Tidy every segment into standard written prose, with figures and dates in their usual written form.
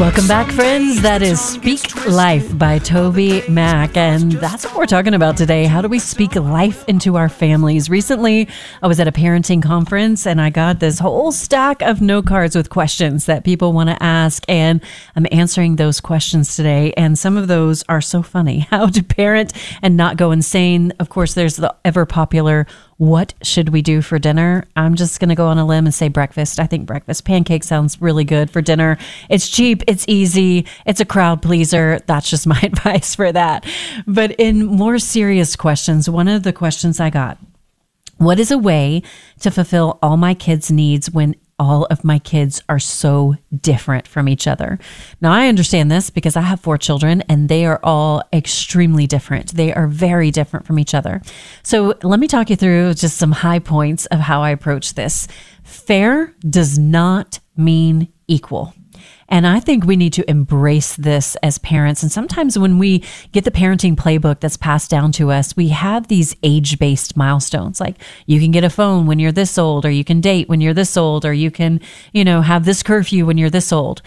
Welcome back, friends. That is Speak Life by Toby Mac. And that's what we're talking about today. How do we speak life into our families? Recently, I was at a parenting conference and I got this whole stack of note cards with questions that people want to ask. And I'm answering those questions today. And some of those are so funny. How to parent and not go insane. Of course, there's the ever popular, what should we do for dinner? I'm just going to go on a limb and say breakfast. I think breakfast. Pancake sounds really good for dinner. It's cheap. It's easy. It's a crowd pleaser. That's just my advice for that. But in more serious questions, one of the questions I got, what is a way to fulfill all my kids' needs when all of my kids are so different from each other? Now, I understand this because I have 4 children and they are all extremely different. They are very different from each other. So let me talk you through just some high points of how I approach this. Fair does not mean equal. And I think we need to embrace this as parents. And sometimes when we get the parenting playbook that's passed down to us, we have these age-based milestones. Like you can get a phone when you're this old, or you can date when you're this old, or you can, have this curfew when you're this old.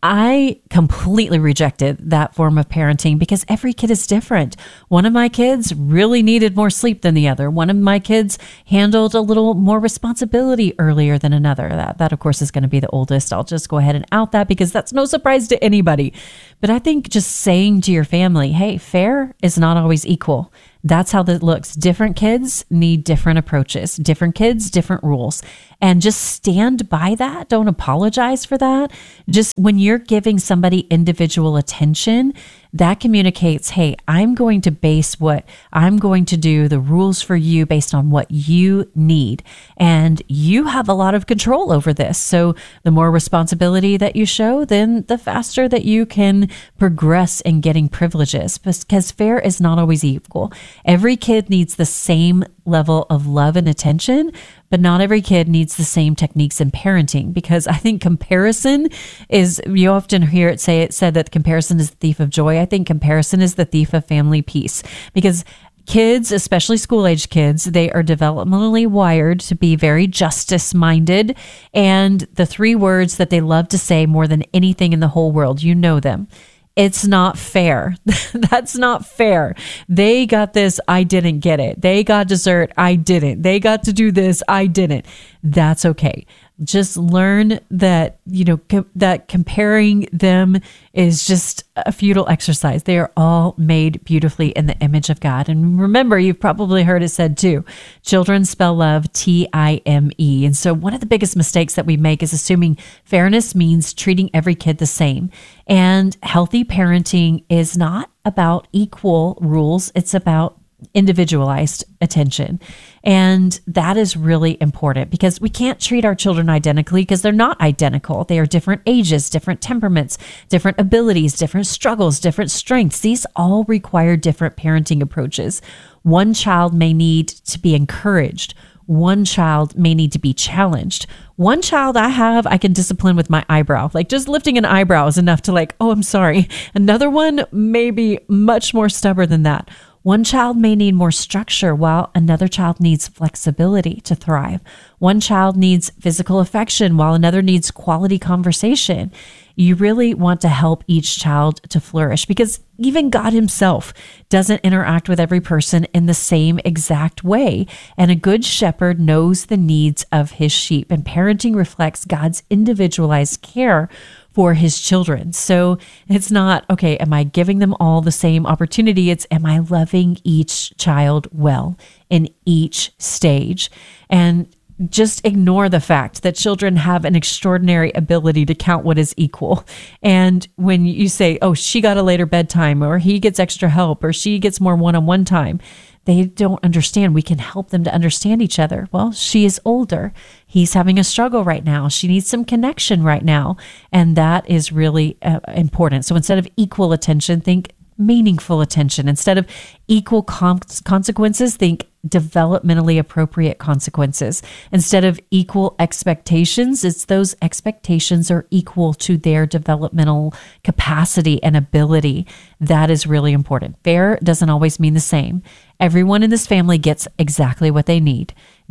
I completely rejected that form of parenting because every kid is different. One of my kids really needed more sleep than the other. One of my kids handled a little more responsibility earlier than another. That of course, is going to be the oldest. I'll just go ahead and out that because that's no surprise to anybody. But I think just saying to your family, hey, fair is not always equal. That's how that looks. Different kids need different approaches, different kids, different rules, and just stand by that. Don't apologize for that. Just when you're giving somebody individual attention, that communicates, hey, I'm going to base what I'm going to do, the rules for you based on what you need. And you have a lot of control over this. So the more responsibility that you show, then the faster that you can progress in getting privileges, because fair is not always equal. Every kid needs the same level of love and attention, but not every kid needs the same techniques in parenting, because I think comparison is, you often hear it said that comparison is the thief of joy. I think comparison is the thief of family peace, because kids, especially school-age kids, they are developmentally wired to be very justice-minded, and the 3 words that they love to say more than anything in the whole world, you know them. It's not fair. That's not fair. They got this. I didn't get it. They got dessert. I didn't. They got to do this. I didn't. That's okay. Just learn that, that comparing them is just a futile exercise. They are all made beautifully in the image of God. And remember, you've probably heard it said too, children spell love Time. And so one of the biggest mistakes that we make is assuming fairness means treating every kid the same. And healthy parenting is not about equal rules. It's about individualized attention. And that is really important because we can't treat our children identically because they're not identical. They are different ages, different temperaments, different abilities, different struggles, different strengths. These all require different parenting approaches. One child may need to be encouraged. One child may need to be challenged. One child I can discipline with my eyebrow. Like just lifting an eyebrow is enough to oh, I'm sorry. Another one may be much more stubborn than that. One child may need more structure while another child needs flexibility to thrive. One child needs physical affection while another needs quality conversation. You really want to help each child to flourish because even God himself doesn't interact with every person in the same exact way. And a good shepherd knows the needs of his sheep, and parenting reflects God's individualized care for his children. So it's not, okay, am I giving them all the same opportunity? It's, am I loving each child well in each stage? And just ignore the fact that children have an extraordinary ability to count what is equal. And when you say, oh, she got a later bedtime, or he gets extra help, or she gets more one-on-one time, they don't understand. We can help them to understand each other. Well, she is older. He's having a struggle right now. She needs some connection right now. And that is really important. So instead of equal attention, think meaningful attention. Instead of equal consequences, think developmentally appropriate consequences. Instead of equal expectations, it's those expectations are equal to their developmental capacity and ability. That is really important. Fair doesn't always mean the same. Everyone in this family gets exactly what they need.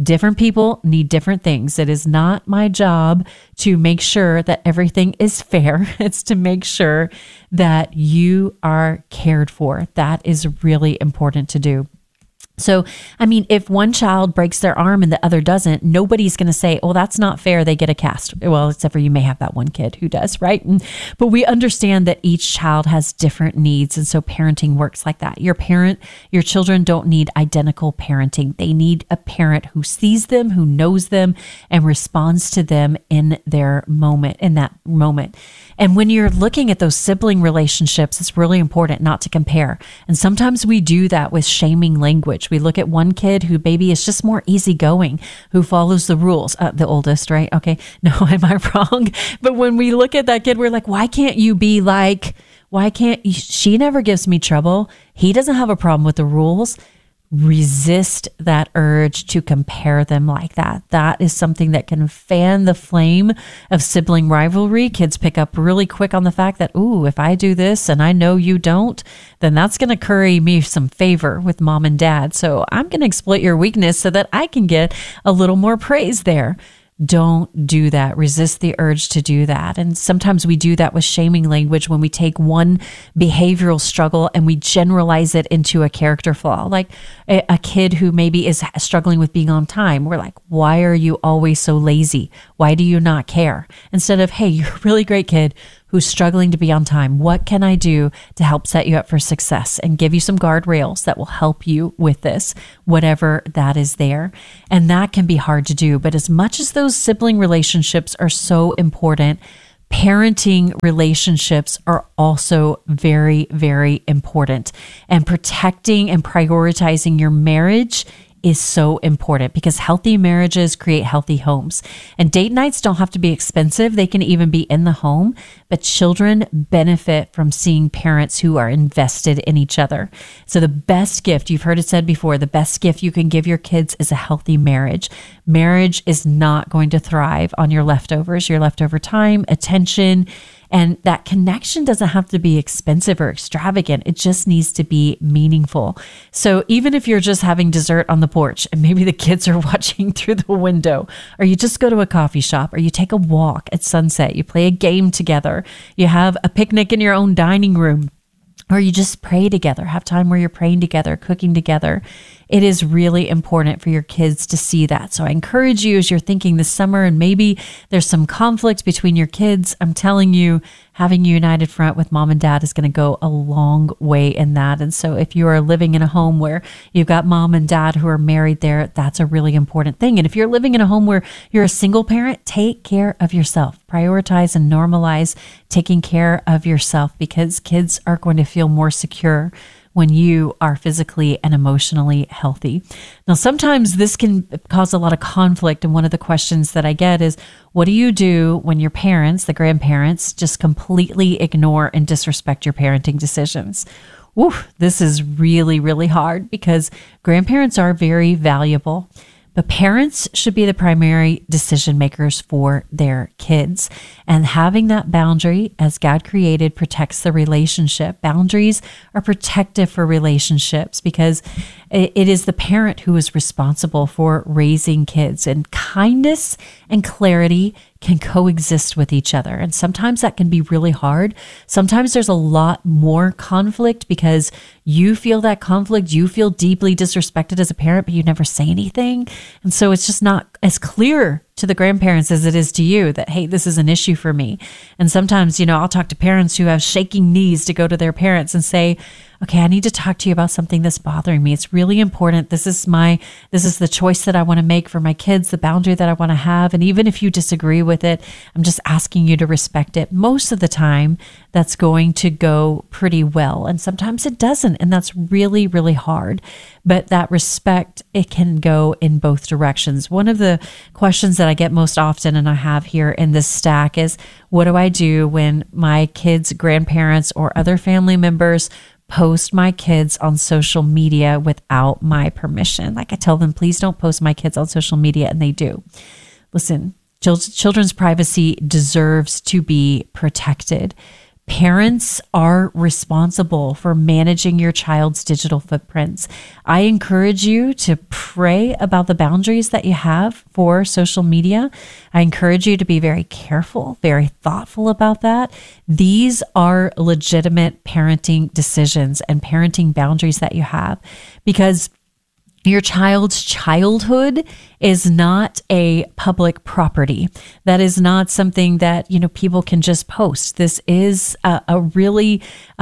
Different people need different things. It is not my job to make sure that everything is fair. It's to make sure that you are cared for. That is really important to do. So, I mean, if one child breaks their arm and the other doesn't, nobody's going to say, oh, that's not fair. They get a cast. Well, except for you may have that one kid who does, right? But we understand that each child has different needs. And so parenting works like that. Your children don't need identical parenting. They need a parent who sees them, who knows them, and responds to them in that moment. And when you're looking at those sibling relationships, it's really important not to compare. And sometimes we do that with shaming language. We look at one kid who maybe is just more easygoing, who follows the rules. The oldest, right? Okay. No, am I wrong? But when we look at that kid, we're like, why can't you be like, she never gives me trouble. He doesn't have a problem with the rules. Resist that urge to compare them like that. That is something that can fan the flame of sibling rivalry. Kids pick up really quick on the fact that, ooh, if I do this and I know you don't, then that's going to curry me some favor with mom and dad. So I'm going to exploit your weakness so that I can get a little more praise there. Don't do that. Resist the urge to do that. And sometimes we do that with shaming language when we take one behavioral struggle and we generalize it into a character flaw. Like a kid who maybe is struggling with being on time. We're like, why are you always so lazy? Why do you not care? Instead of, hey, you're a really great kid who's struggling to be on time. What can I do to help set you up for success and give you some guardrails that will help you with this, whatever that is there? And that can be hard to do. But as much as those sibling relationships are so important, parenting relationships are also very, very important. And protecting and prioritizing your marriage is so important because healthy marriages create healthy homes. And date nights don't have to be expensive. They can even be in the home, but children benefit from seeing parents who are invested in each other. So the best gift, you've heard it said before, the best gift you can give your kids is a healthy marriage. Marriage is not going to thrive on your leftovers, your leftover time, attention. And that connection doesn't have to be expensive or extravagant. It just needs to be meaningful. So even if you're just having dessert on the porch and maybe the kids are watching through the window, or you just go to a coffee shop, or you take a walk at sunset, you play a game together, you have a picnic in your own dining room, or you just pray together, have time where you're praying together, cooking together. It is really important for your kids to see that. So I encourage you as you're thinking this summer and maybe there's some conflict between your kids, I'm telling you, having a united front with mom and dad is going to go a long way in that. And so if you are living in a home where you've got mom and dad who are married there, that's a really important thing. And if you're living in a home where you're a single parent, take care of yourself. Prioritize and normalize taking care of yourself because kids are going to feel more secure when you are physically and emotionally healthy. Now, sometimes this can cause a lot of conflict. And one of the questions that I get is, what do you do when your parents, the grandparents, just completely ignore and disrespect your parenting decisions? Oof, this is really, really hard because grandparents are very valuable. But parents should be the primary decision makers for their kids. And having that boundary, as God created, protects the relationship. Boundaries are protective for relationships because it is the parent who is responsible for raising kids. And kindness and clarity can coexist with each other. And sometimes that can be really hard. Sometimes there's a lot more conflict because you feel that conflict, you feel deeply disrespected as a parent, but you never say anything. And so it's just not as clear to the grandparents as it is to you that, hey, this is an issue for me. And sometimes, I'll talk to parents who have shaking knees to go to their parents and say, okay, I need to talk to you about something that's bothering me. It's really important. This is the choice that I want to make for my kids, the boundary that I want to have. And even if you disagree with it, I'm just asking you to respect it. Most of the time, that's going to go pretty well. And sometimes it doesn't. And that's really, really hard. But that respect, it can go in both directions. One of the questions that I get most often, and I have here in this stack, is what do I do when my kids' grandparents or other family members post my kids on social media without my permission? Like I tell them, please don't post my kids on social media, and they do. Listen, children's privacy deserves to be protected. Parents are responsible for managing your child's digital footprints. I encourage you to pray about the boundaries that you have for social media. I encourage you to be very careful, very thoughtful about that. These are legitimate parenting decisions and parenting boundaries that you have, because your child's childhood is not a public property. That is not something that, people can just post. This is a really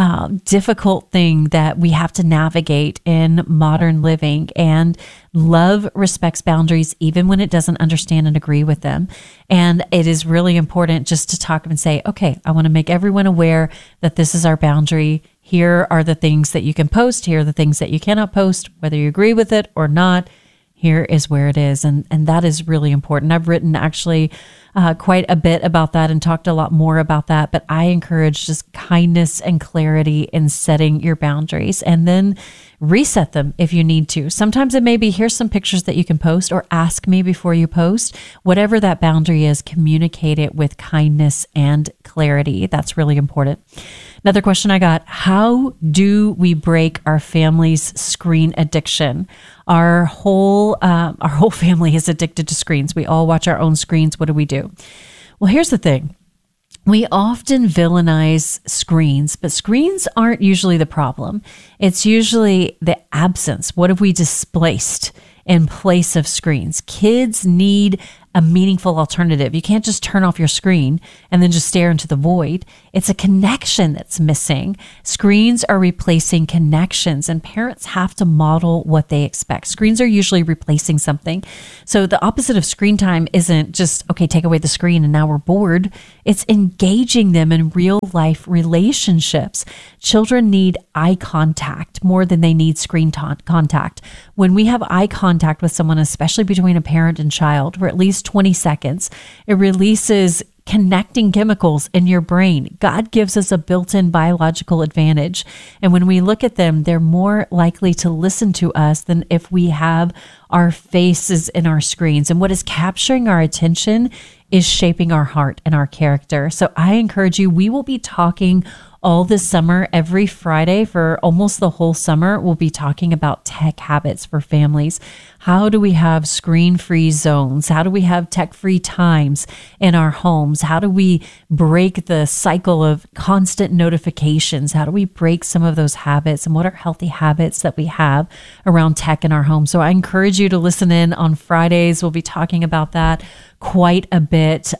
difficult thing that we have to navigate in modern living. And love respects boundaries even when it doesn't understand and agree with them. And it is really important just to talk and say, okay, I want to make everyone aware that this is our boundary. Here are the things that you can post. Here are the things that you cannot post, whether you agree with it or not. Here is where it is. And that is really important. I've written actually quite a bit about that and talked a lot more about that. But I encourage just kindness and clarity in setting your boundaries, and then reset them if you need to. Sometimes it may be, here's some pictures that you can post, or ask me before you post. Whatever that boundary is, communicate it with kindness and clarity. That's really important. Another question I got: how do we break our family's screen addiction? Our whole family is addicted to screens. We all watch our own screens. What do we do? Well, here's the thing. We often villainize screens, but screens aren't usually the problem. It's usually the absence. What have we displaced in place of screens? Kids need a meaningful alternative. You can't just turn off your screen and then just stare into the void. It's a connection that's missing. Screens are replacing connections, and parents have to model what they expect. Screens are usually replacing something. So the opposite of screen time isn't just, okay, take away the screen and now we're bored. It's engaging them in real life relationships. Children need eye contact more than they need screen contact. When we have eye contact with someone, especially between a parent and child, for at least 20 seconds, it releases connecting chemicals in your brain. God gives us a built-in biological advantage. And when we look at them, they're more likely to listen to us than if we have our faces in our screens. And what is capturing our attention is shaping our heart and our character. So I encourage you, we will be talking all this summer, every Friday for almost the whole summer, we'll be talking about tech habits for families. How do we have screen-free zones? How do we have tech-free times in our homes? How do we break the cycle of constant notifications? How do we break some of those habits? And what are healthy habits that we have around tech in our home? So I encourage you to listen in on Fridays. We'll be talking about that quite a bit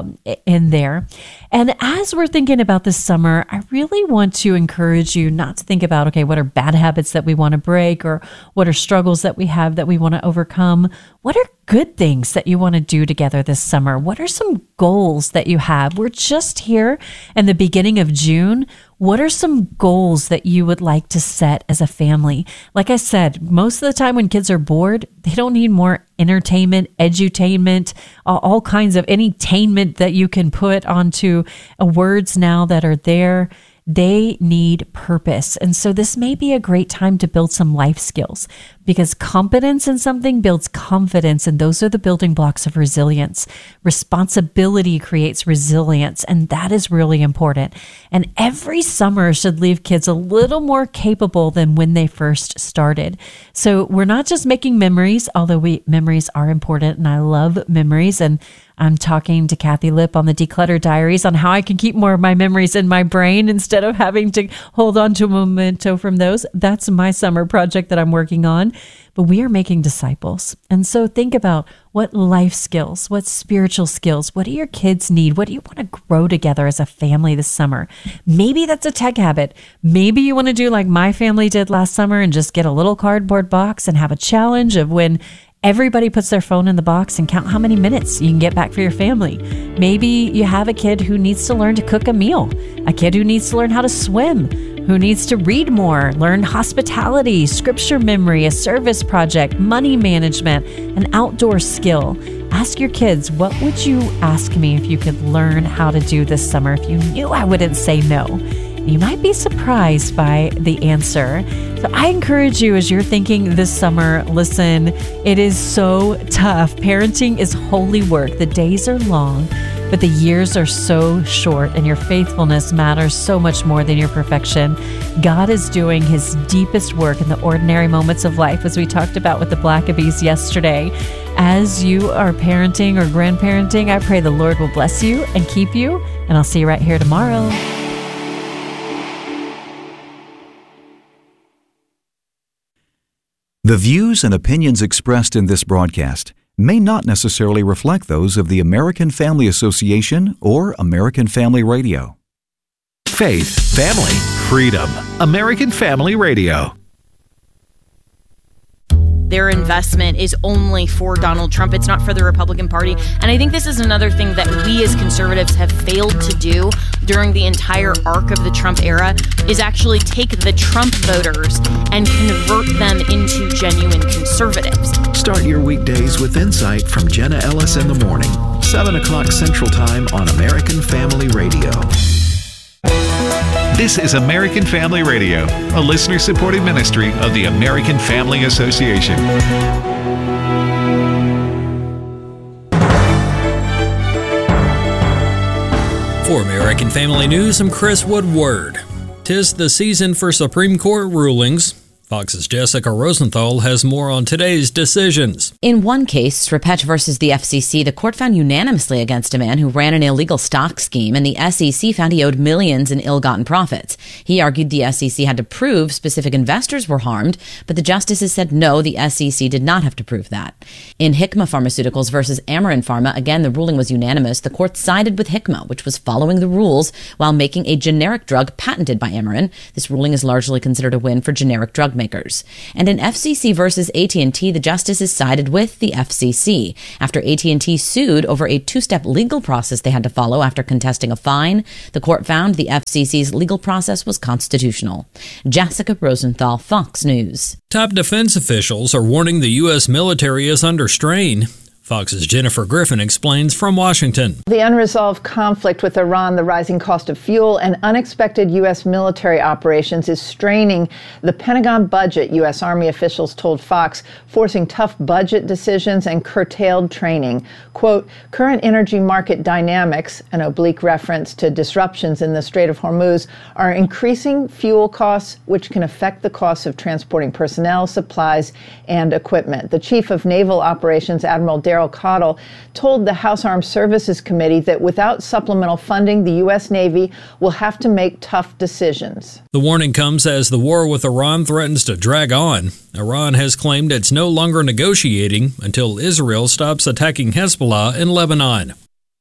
in there. And as we're thinking about this summer, I really want to encourage you not to think about, okay, what are bad habits that we want to break, or what are struggles that we have that we want to overcome? What are good things that you want to do together this summer? What are some goals that you have? We're just here in the beginning of June. What are some goals that you would like to set as a family? Like I said, most of the time when kids are bored, they don't need more entertainment, edutainment, all kinds of entertainment that you can put onto words now that are there. They need purpose. And so this may be a great time to build some life skills, because competence in something builds confidence, and those are the building blocks of resilience. Responsibility creates resilience, and that is really important. And every summer should leave kids a little more capable than when they first started. So we're not just making memories, although memories are important, and I love memories. And I'm talking to Kathy Lipp on the Declutter Diaries on how I can keep more of my memories in my brain instead of having to hold on to a memento from those. That's my summer project that I'm working on. But we are making disciples. And so think about what life skills, what spiritual skills, what do your kids need? What do you want to grow together as a family this summer? Maybe that's a tech habit. Maybe you want to do like my family did last summer and just get a little cardboard box and have a challenge of when everybody puts their phone in the box and count how many minutes you can get back for your family. Maybe you have a kid who needs to learn to cook a meal, a kid who needs to learn how to swim, who needs to read more, learn hospitality, scripture memory, a service project, money management, an outdoor skill. Ask your kids, what would you ask me if you could learn how to do this summer if you knew I wouldn't say no? You might be surprised by the answer. So I encourage you, as you're thinking this summer, listen, it is so tough. Parenting is holy work. The days are long, but but the years are so short and your faithfulness matters so much more than your perfection. God is doing his deepest work in the ordinary moments of life, as we talked about with the Blackabees yesterday. As you are parenting or grandparenting, I pray the Lord will bless you and keep you, and I'll see you right here tomorrow. The views and opinions expressed in this broadcast may not necessarily reflect those of the American Family Association or American Family Radio. Faith, family, freedom. American Family Radio. Their investment is only for Donald Trump. It's not for the Republican Party. And I think this is another thing that we as conservatives have failed to do during the entire arc of the Trump era is actually take the Trump voters and convert them into genuine conservatives. Start your weekdays with insight from Jenna Ellis in the morning, 7 o'clock Central Time on American Family Radio. This is American Family Radio, a listener-supported ministry of the American Family Association. For American Family News, I'm Chris Woodward. 'Tis the season for Supreme Court rulings. Fox's Jessica Rosenthal has more on today's decisions. In one case, Sripech versus the FCC, the court found unanimously against a man who ran an illegal stock scheme, and the SEC found he owed millions in ill-gotten profits. He argued the SEC had to prove specific investors were harmed, but the justices said no, the SEC did not have to prove that. In Hikma Pharmaceuticals versus Amarin Pharma, again, the ruling was unanimous. The court sided with Hikma, which was following the rules while making a generic drug patented by Amarin. This ruling is largely considered a win for generic drug makers. And in FCC versus AT&T, the justices sided with the FCC. After AT&T sued over a two-step legal process they had to follow after contesting a fine, the court found the FCC's legal process was constitutional. Jessica Rosenthal, Fox News. Top defense officials are warning the U.S. military is under strain. Fox's Jennifer Griffin explains from Washington. The unresolved conflict with Iran, the rising cost of fuel, and unexpected U.S. military operations is straining the Pentagon budget, U.S. Army officials told Fox, forcing tough budget decisions and curtailed training. Quote, current energy market dynamics, an oblique reference to disruptions in the Strait of Hormuz, are increasing fuel costs, which can affect the costs of transporting personnel, supplies, and equipment. The chief of naval operations, Admiral Daryl Cottle, told the House Armed Services Committee that without supplemental funding, the U.S. Navy will have to make tough decisions. The warning comes as the war with Iran threatens to drag on. Iran has claimed it's no longer negotiating until Israel stops attacking Hezbollah in Lebanon.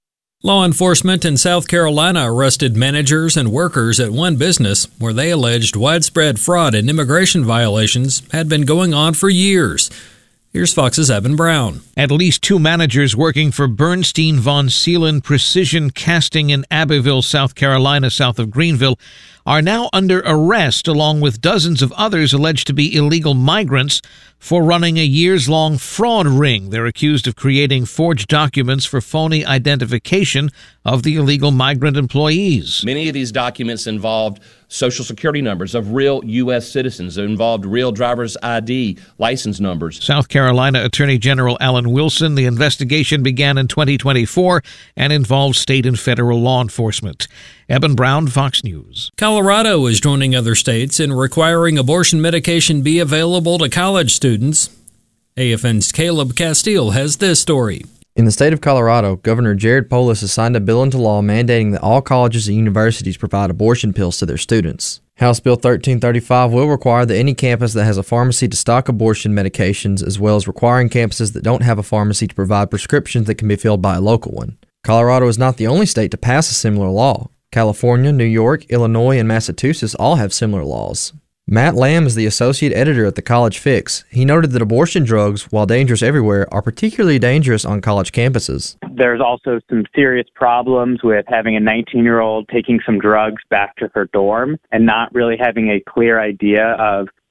Law enforcement in South Carolina arrested managers and workers at one business where they alleged widespread fraud and immigration violations had been going on for years. Here's Fox's Evan Brown. At least two managers working for Bernstein Von Seelen Precision Casting in Abbeville, South Carolina, south of Greenville, are now under arrest, along with dozens of others alleged to be illegal migrants for running a years-long fraud ring. They're accused of creating forged documents for phony identification of the illegal migrant employees. Many of these documents involved Social Security numbers of real U.S. citizens. It involved real driver's ID license numbers. South Carolina Attorney General Alan Wilson. The investigation began in 2024 and involved state and federal law enforcement. Eben Brown, Fox News. Colorado is joining other states in requiring abortion medication be available to college students. AFN's Caleb Castile has this story. In the state of Colorado, Governor Jared Polis has signed a bill into law mandating that all colleges and universities provide abortion pills to their students. House Bill 1335 will require that any campus that has a pharmacy to stock abortion medications, as well as requiring campuses that don't have a pharmacy to provide prescriptions that can be filled by a local one. Colorado is not the only state to pass a similar law. California, New York, Illinois, and Massachusetts all have similar laws. Matt Lamb is the associate editor at the College Fix. He noted that abortion drugs, while dangerous everywhere, are particularly dangerous on college campuses. There's also some serious problems with having a 19-year-old taking some drugs back to her dorm and not really having a clear idea of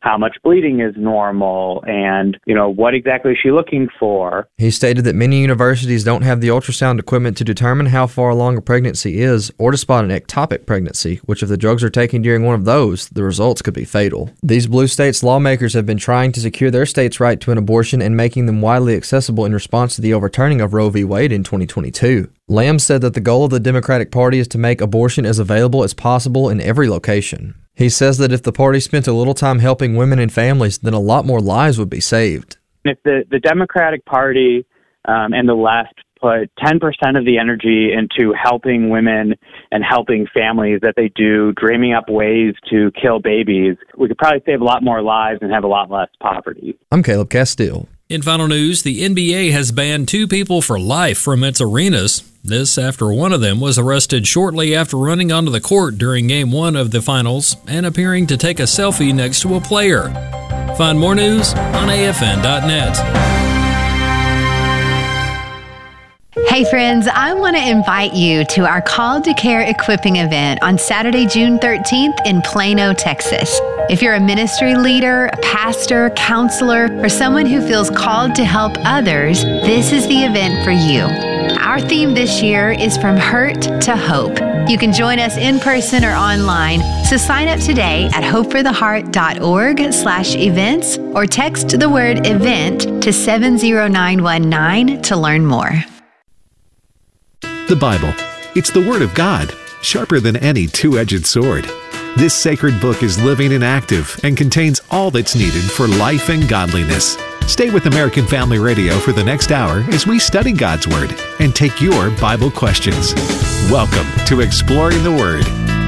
how much bleeding is normal and, what exactly is she looking for. He stated that many universities don't have the ultrasound equipment to determine how far along a pregnancy is or to spot an ectopic pregnancy, which if the drugs are taken during one of those, the results could be fatal. These blue states' lawmakers have been trying to secure their state's right to an abortion and making them widely accessible in response to the overturning of Roe v. Wade in 2022. Lamb said that the goal of the Democratic Party is to make abortion as available as possible in every location. He says that if the party spent a little time helping women and families, then a lot more lives would be saved. If the Democratic Party and the left put 10% of the energy into helping women and helping families that they do, dreaming up ways to kill babies, we could probably save a lot more lives and have a lot less poverty. I'm Caleb Castile. In final news, the NBA has banned 2 people for life from its arenas. This after one of them was arrested shortly after running onto the court during Game 1 of the finals and appearing to take a selfie next to a player. Find more news on AFN.net. Hey friends, I want to invite you to our Called to Care equipping event on Saturday, June 13th in Plano, Texas. If you're a ministry leader, a pastor, counselor, or someone who feels called to help others, this is the event for you. Our theme this year is From Hurt to Hope. You can join us in person or online, so sign up today at hopefortheheart.org/events or text the word event to 70919 to learn more. The Bible. It's the Word of God, sharper than any two-edged sword. This sacred book is living and active and contains all that's needed for life and godliness. Stay with American Family Radio for the next hour as we study God's Word and take your Bible questions. Welcome to Exploring the Word.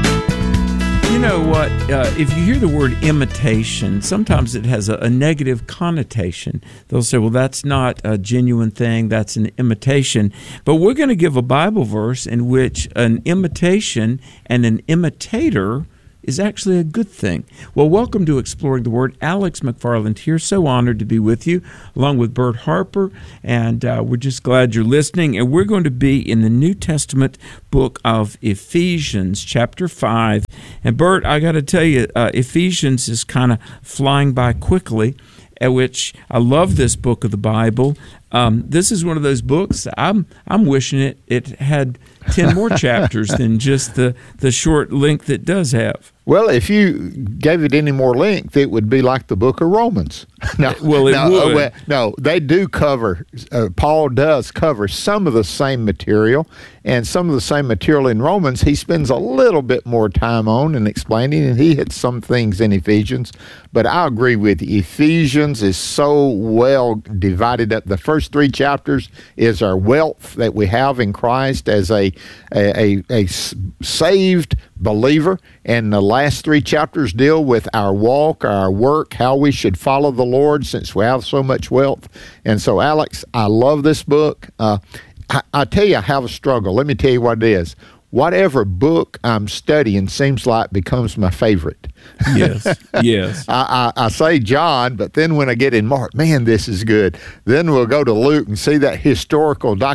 You know what? If you hear the word imitation, sometimes it has a negative connotation. They'll say, well, that's not a genuine thing, that's an imitation. But we're going to give a Bible verse in which an imitation and an imitator is actually a good thing. Well, welcome to Exploring the Word. Alex McFarland here. So honored to be with you, along with Bert Harper. And we're just glad you're listening. And we're going to be in the New Testament book of Ephesians, chapter 5. And Bert, I got to tell you, Ephesians is kind of flying by quickly, at which I love this book of the Bible. This is one of those books, I'm wishing it had 10 more chapters than just the short length it does have. Well, if you gave it any more length, it would be like the book of Romans. No, they do cover, Paul does cover some of the same material, and some of the same material in Romans he spends a little bit more time on and explaining, and he hits some things in Ephesians. But I agree with you. Ephesians is so well divided up. The first 3 chapters is our wealth that we have in Christ as a saved believer, and the last 3 chapters deal with our walk, our work, how we should follow the Lord since we have so much wealth. And so, Alex, I love this book. I tell you, I have a struggle. Let me tell you what it is. Whatever book I'm studying seems like becomes my favorite. Yes, yes. I say John, but then when I get in Mark, man, this is good. Then we'll go to Luke and see that historical document.